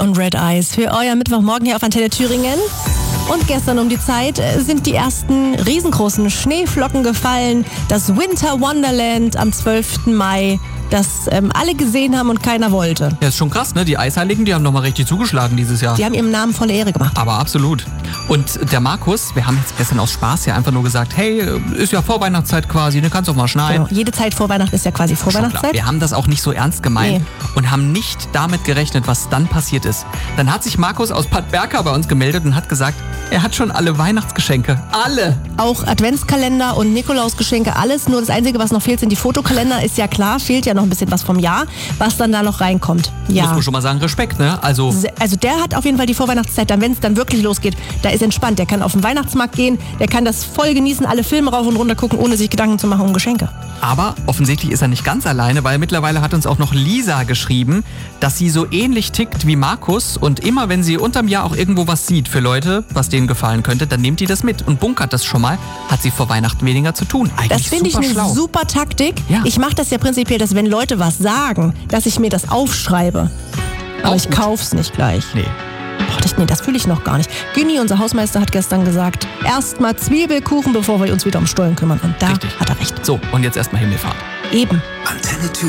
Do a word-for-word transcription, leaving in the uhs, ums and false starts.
und Red Eyes für euer Mittwochmorgen hier auf Antenne Thüringen. Und gestern um die Zeit sind die ersten riesengroßen Schneeflocken gefallen. Das Winter Wonderland am zwölften Mai, das ähm, alle gesehen haben und keiner wollte. Ja, ist schon krass, ne? Die Eisheiligen, die haben nochmal richtig zugeschlagen dieses Jahr. Die haben ihrem Namen volle Ehre gemacht. Aber absolut. Und der Markus, wir haben jetzt gestern aus Spaß ja einfach nur gesagt, hey, ist ja Vorweihnachtszeit quasi, ne, kannst doch mal schneien. Genau. Jede Zeit vor Weihnachten ist ja quasi Vorweihnachtszeit. Wir haben das auch nicht so ernst gemeint Nee. und haben nicht damit gerechnet, was dann passiert ist. Dann hat sich Markus aus Bad Berka bei uns gemeldet und hat gesagt, er hat schon alle Weihnachtsgeschenke. Alle! Auch Adventskalender und Nikolausgeschenke, alles. Nur das Einzige, was noch fehlt, sind die Fotokalender. Ist ja klar, fehlt ja noch ein bisschen was vom Jahr, was dann da noch reinkommt. Ja. Muss man schon mal sagen, Respekt, ne? Also, Also der hat auf jeden Fall die Vorweihnachtszeit, dann wenn es dann wirklich losgeht, da ist entspannt. Der kann auf den Weihnachtsmarkt gehen, der kann das voll genießen, alle Filme rauf und runter gucken, ohne sich Gedanken zu machen um Geschenke. aber offensichtlich ist er nicht ganz alleine, weil mittlerweile hat uns auch noch Lisa geschrieben, dass sie so ähnlich tickt wie Markus und immer wenn sie unterm Jahr auch irgendwo was sieht für Leute, was denen gefallen könnte, dann nimmt die das mit und bunkert das schon mal, hat sie vor Weihnachten weniger zu tun. Eigentlich Das finde ich super eine schlau. super Taktik. Ja. Ich mache das ja prinzipiell, dass wenn Leute was sagen, dass ich mir das aufschreibe. Aber Auch ich gut. kauf's nicht gleich. Nee. Boah, das, nee, das fühle ich noch gar nicht. Günni, unser Hausmeister, hat gestern gesagt, erstmal Zwiebelkuchen, bevor wir uns wieder um Stollen kümmern. Und da Richtig. hat er recht. So, und jetzt erstmal Himmelfahrt. Eben. Antenne Thüringen.